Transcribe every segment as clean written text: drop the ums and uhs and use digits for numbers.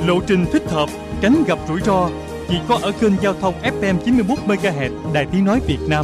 Lộ trình thích hợp, tránh gặp rủi ro, chỉ có ở kênh giao thông FM 91 MHz Đài Tiếng nói Việt Nam.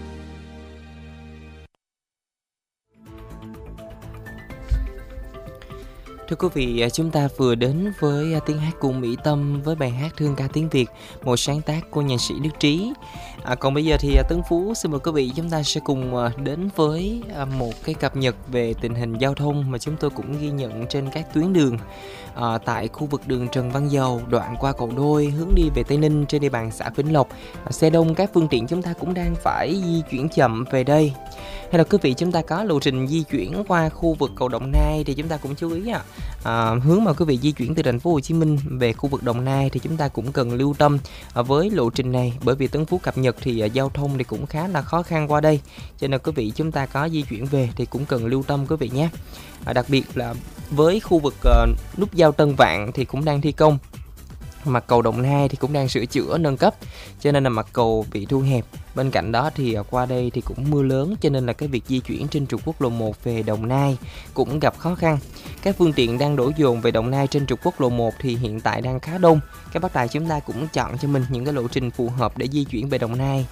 Thưa quý vị, chúng ta vừa đến với tiếng hát của Mỹ Tâm với bài hát Thương ca tiếng Việt, một sáng tác của nhạc sĩ Đức Trí. Còn bây giờ thì Tấn Phú xin mời quý vị chúng ta sẽ cùng đến với một cái cập nhật về tình hình giao thông mà chúng tôi cũng ghi nhận trên các tuyến đường. Tại khu vực đường Trần Văn Dầu, đoạn qua cầu Đôi hướng đi về Tây Ninh trên địa bàn xã Vĩnh Lộc, xe đông các phương tiện chúng ta cũng đang phải di chuyển chậm về đây. Hay là quý vị chúng ta có lộ trình di chuyển qua khu vực cầu Đồng Nai thì chúng ta cũng chú ý hướng mà quý vị di chuyển từ thành phố Hồ Chí Minh về khu vực Đồng Nai thì chúng ta cũng cần lưu tâm với lộ trình này, bởi vì Tấn Phú cập nhật thì giao thông thì cũng khá là khó khăn qua đây, cho nên quý vị chúng ta có di chuyển về thì cũng cần lưu tâm quý vị nhé. Đặc biệt là với khu vực nút giao Tân Vạn thì cũng đang thi công, mặt cầu Đồng Nai thì cũng đang sửa chữa nâng cấp, cho nên là mặt cầu bị thu hẹp. Bên cạnh đó thì qua đây thì cũng mưa lớn, cho nên là cái việc di chuyển trên trục quốc lộ 1 về Đồng Nai cũng gặp khó khăn. Các phương tiện đang đổ dồn về Đồng Nai trên trục quốc lộ 1 thì hiện tại đang khá đông. Các bác tài chúng ta cũng chọn cho mình những cái lộ trình phù hợp để di chuyển về Đồng Nai.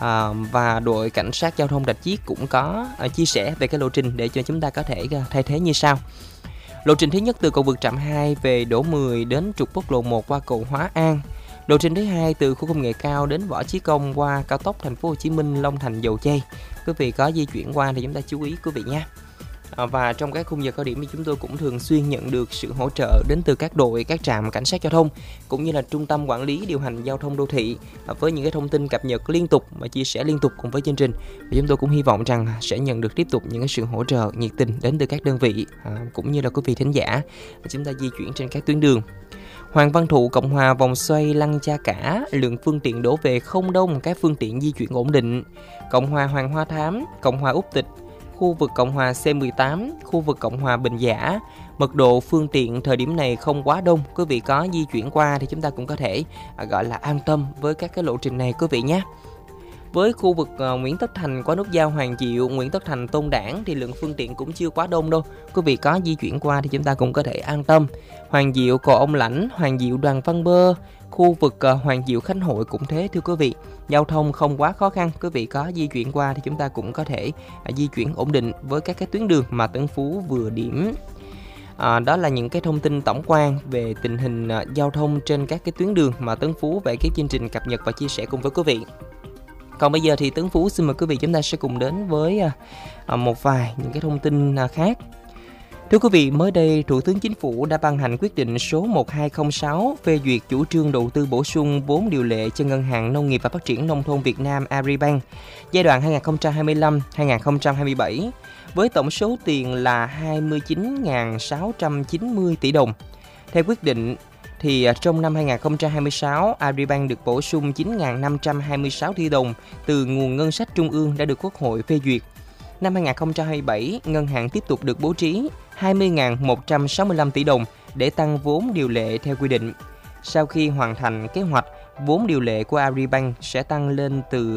Và đội cảnh sát giao thông Rạch Chiếc cũng có chia sẻ về cái lộ trình để cho chúng ta có thể thay thế như sau. Lộ trình thứ nhất từ cầu vượt Trạm 2 về Đỗ 10 đến trục quốc lộ 1 qua cầu Hóa An. Lộ trình thứ hai từ khu công nghệ cao đến Võ Chí Công qua cao tốc thành phố Hồ Chí Minh Long Thành Dầu Giây. Quý vị có di chuyển qua thì chúng ta chú ý quý vị nha. Và trong các khung giờ cao điểm thì chúng tôi cũng thường xuyên nhận được sự hỗ trợ đến từ các đội, các trạm cảnh sát giao thông cũng như là trung tâm quản lý điều hành giao thông đô thị với những cái thông tin cập nhật liên tục và chia sẻ liên tục cùng với chương trình. Và chúng tôi cũng hy vọng rằng sẽ nhận được tiếp tục những cái sự hỗ trợ nhiệt tình đến từ các đơn vị cũng như là quý vị thính giả chúng ta di chuyển trên các tuyến đường. Hoàng Văn Thụ, Cộng Hòa vòng xoay Lăng Cha Cả, lượng phương tiện đổ về không đông, các phương tiện di chuyển ổn định. Cộng Hòa Hoàng Hoa Thám, Cộng Hòa Úc Tịch, khu vực Cộng Hòa C18, khu vực Cộng Hòa Bình Giả, mật độ phương tiện thời điểm này không quá đông. Quý vị có di chuyển qua thì chúng ta cũng có thể gọi là an tâm với các cái lộ trình này quý vị nhé. Với khu vực Nguyễn Tất Thành qua nút giao Hoàng Diệu, Nguyễn Tất Thành Tôn Đản thì lượng phương tiện cũng chưa quá đông đâu. Quý vị có di chuyển qua thì chúng ta cũng có thể an tâm. Hoàng Diệu cầu Ông Lãnh, Hoàng Diệu Đoàn Văn Bơ, khu vực Hoàng Diệu Khánh Hội cũng thế thưa quý vị. Giao thông không quá khó khăn, quý vị có di chuyển qua thì chúng ta cũng có thể di chuyển ổn định với các cái tuyến đường mà Tấn Phú vừa điểm. Đó là những cái thông tin tổng quan về tình hình giao thông trên các cái tuyến đường mà Tấn Phú về cái chương trình cập nhật và chia sẻ cùng với quý vị. Còn bây giờ thì Tấn Phú xin mời quý vị chúng ta sẽ cùng đến với một vài những cái thông tin khác. Thưa quý vị, mới đây Thủ tướng Chính phủ đã ban hành quyết định số 1206 phê duyệt chủ trương đầu tư bổ sung vốn điều lệ cho Ngân hàng Nông nghiệp và Phát triển Nông thôn Việt Nam Agribank giai đoạn 2025-2027 với tổng số tiền là 29.690 tỷ đồng. Theo quyết định, thì trong năm 2026, Agribank được bổ sung 9.526 tỷ đồng từ nguồn ngân sách trung ương đã được Quốc hội phê duyệt. Năm 2027, ngân hàng tiếp tục được bố trí 20.165 tỷ đồng để tăng vốn điều lệ theo quy định. Sau khi hoàn thành kế hoạch, vốn điều lệ của Agribank sẽ tăng lên từ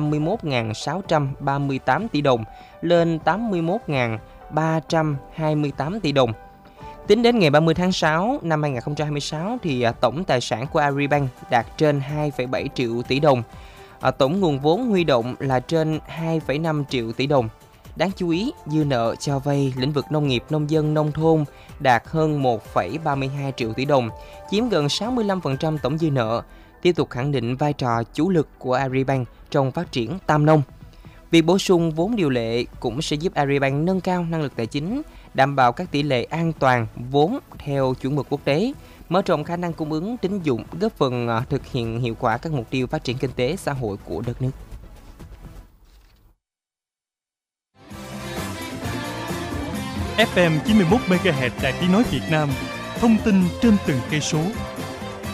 51.638 tỷ đồng lên 81.328 tỷ đồng. Tính đến ngày 30 tháng 6 năm 2026 thì tổng tài sản của Agribank đạt trên 2,7 triệu tỷ đồng. Tổng nguồn vốn huy động là trên 2,5 triệu tỷ đồng. Đáng chú ý, dư nợ cho vay lĩnh vực nông nghiệp, nông dân, nông thôn đạt hơn 1,32 triệu tỷ đồng, chiếm gần 65% tổng dư nợ, tiếp tục khẳng định vai trò chủ lực của Agribank trong phát triển tam nông. Việc bổ sung vốn điều lệ cũng sẽ giúp Agribank nâng cao năng lực tài chính, đảm bảo các tỷ lệ an toàn vốn theo chuẩn mực quốc tế, mở rộng khả năng cung ứng tín dụng, góp phần thực hiện hiệu quả các mục tiêu phát triển kinh tế xã hội của đất nước. FM 91 MHz Đài Tiếng nói Việt Nam, thông tin trên từng cây số.